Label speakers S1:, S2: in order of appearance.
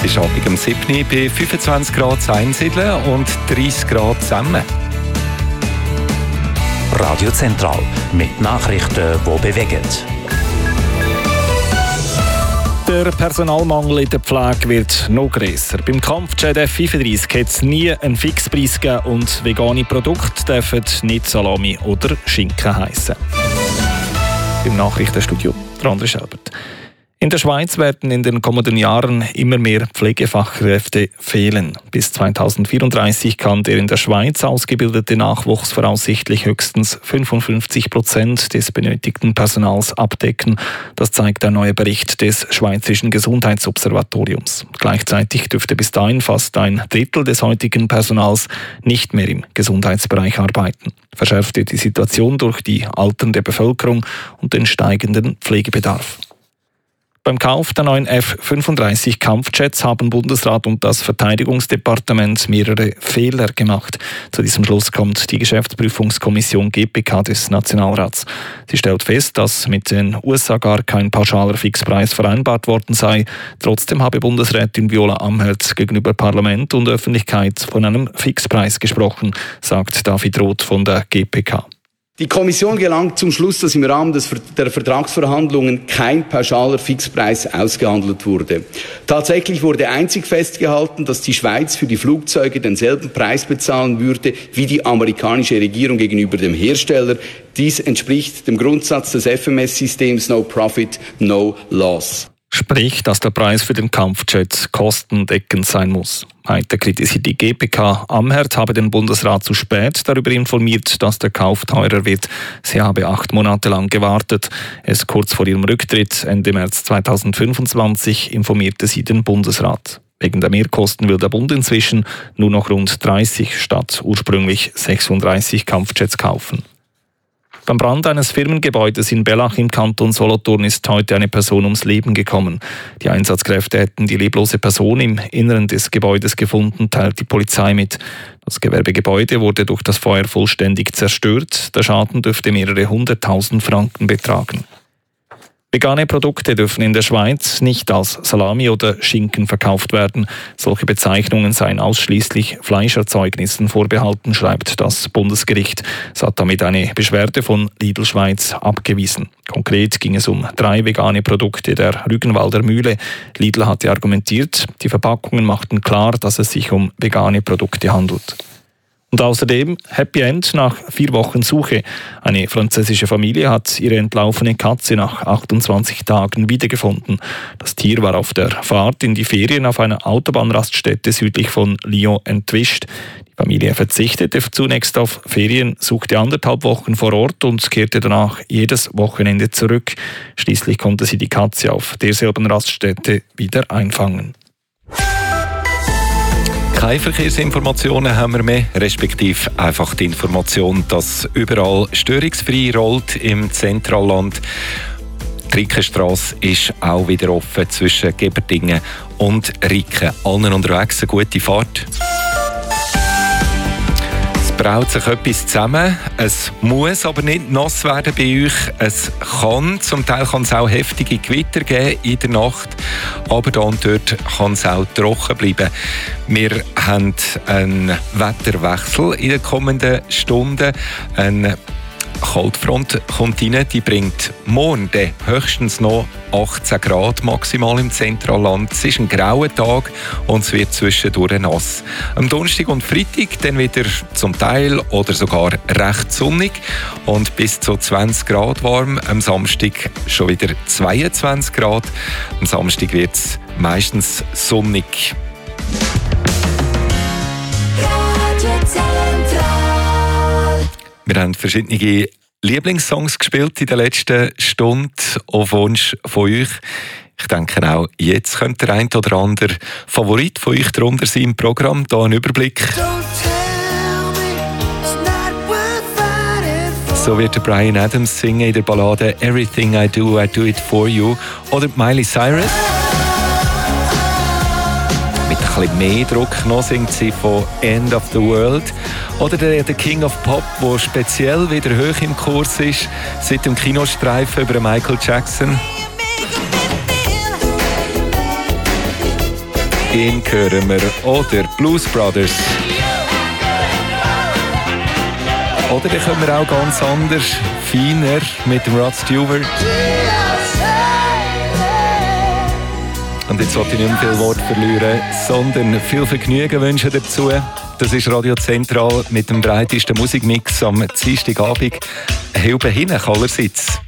S1: ist Abend um 7 Uhr bei 25 Grad zu Einsiedeln und 30 Grad zusammen.
S2: Radio Zentral mit Nachrichten, die bewegen.
S3: Der Personalmangel in der Pflege wird noch grösser. Beim Kampfjet F-35 hat es nie einen Fixpreis gegeben und vegane Produkte dürfen nicht Salami oder Schinken heissen. Im Nachrichtenstudio André Schelbert. In der Schweiz werden in den kommenden Jahren immer mehr Pflegefachkräfte fehlen. Bis 2034 kann der in der Schweiz ausgebildete Nachwuchs voraussichtlich höchstens 55% des benötigten Personals abdecken. Das zeigt ein neuer Bericht des Schweizerischen Gesundheitsobservatoriums. Gleichzeitig dürfte bis dahin fast ein Drittel des heutigen Personals nicht mehr im Gesundheitsbereich arbeiten. Verschärft wird die Situation durch die alternde Bevölkerung und den steigenden Pflegebedarf. Beim Kauf der neuen F-35 Kampfjets haben Bundesrat und das Verteidigungsdepartement mehrere Fehler gemacht. Zu diesem Schluss kommt die Geschäftsprüfungskommission GPK des Nationalrats. Sie stellt fest, dass mit den USA gar kein pauschaler Fixpreis vereinbart worden sei. Trotzdem habe Bundesrätin Viola Amherd gegenüber Parlament und Öffentlichkeit von einem Fixpreis gesprochen, sagt David Roth von der GPK.
S4: Die Kommission gelangt zum Schluss, dass im Rahmen der Vertragsverhandlungen kein pauschaler Fixpreis ausgehandelt wurde. Tatsächlich wurde einzig festgehalten, dass die Schweiz für die Flugzeuge denselben Preis bezahlen würde wie die amerikanische Regierung gegenüber dem Hersteller. Dies entspricht dem Grundsatz des FMS-Systems No Profit, No Loss.
S3: Sprich, dass der Preis für den Kampfjet kostendeckend sein muss. Heute kritisiert die GPK, Amherd habe den Bundesrat zu spät darüber informiert, dass der Kauf teurer wird. Sie habe 8 Monate lang gewartet. Erst kurz vor ihrem Rücktritt, Ende März 2025, informierte sie den Bundesrat. Wegen der Mehrkosten will der Bund inzwischen nur noch rund 30 statt ursprünglich 36 Kampfjets kaufen. Beim Brand eines Firmengebäudes in Bellach im Kanton Solothurn ist heute eine Person ums Leben gekommen. Die Einsatzkräfte hätten die leblose Person im Inneren des Gebäudes gefunden, teilt die Polizei mit. Das Gewerbegebäude wurde durch das Feuer vollständig zerstört. Der Schaden dürfte mehrere 100.000 Franken betragen. Vegane Produkte dürfen in der Schweiz nicht als Salami oder Schinken verkauft werden. Solche Bezeichnungen seien ausschließlich Fleischerzeugnissen vorbehalten, schreibt das Bundesgericht. Es hat damit eine Beschwerde von Lidl Schweiz abgewiesen. Konkret ging es um 3 vegane Produkte der Rügenwalder Mühle. Lidl hatte argumentiert, die Verpackungen machten klar, dass es sich um vegane Produkte handelt. Und außerdem Happy End nach 4 Wochen Suche. Eine französische Familie hat ihre entlaufene Katze nach 28 Tagen wiedergefunden. Das Tier war auf der Fahrt in die Ferien auf einer Autobahnraststätte südlich von Lyon entwischt. Die Familie verzichtete zunächst auf Ferien, suchte 1,5 Wochen vor Ort und kehrte danach jedes Wochenende zurück. Schließlich konnte sie die Katze auf derselben Raststätte wieder einfangen.
S1: Keine Verkehrsinformationen haben wir mehr, respektive einfach die Information, dass überall störungsfrei rollt im Zentralland. Die Rickenstrasse ist auch wieder offen zwischen Geberdingen und Ricken. Allen unterwegs eine gute Fahrt. Es braut sich etwas zusammen. Es muss aber nicht nass werden bei euch. Es kann, zum Teil kann es auch heftige Gewitter geben in der Nacht, aber da und dort kann es auch trocken bleiben. Wir haben einen Wetterwechsel in den kommenden Stunden. Eine Kaltfront kommt rein, die bringt morgen höchstens noch 18 Grad maximal im Zentralland. Es ist ein grauer Tag und es wird zwischendurch nass. Am Donnerstag und Freitag dann wieder zum Teil oder sogar recht sonnig und bis zu 20 Grad warm. Am Samstag schon wieder 22 Grad. Am Samstag wird es meistens sonnig. Wir haben verschiedene Lieblingssongs gespielt in der letzten Stunde auf Wunsch von euch. Ich denke auch, jetzt könnte der ein oder andere Favorit von euch darunter sein im Programm. Hier ein Überblick. So wird der Bryan Adams singen in der Ballade «Everything I do it for you». Oder Miley Cyrus. Mit ein bisschen mehr Druck noch singt sie von «End of the World». Oder der King of Pop, der speziell wieder hoch im Kurs ist, seit dem Kinostreifen über Michael Jackson. ihn hören wir. Oder Blues Brothers. Oder dann können wir auch ganz anders, feiner mit dem Rod Stewart. Und jetzt wollte ich nicht mehr viel Wort verlieren, sondern viel Vergnügen wünschen dazu. Das ist Radio Zentral mit dem breitesten Musikmix am Dienstagabend. Hilfe hin, allerseits.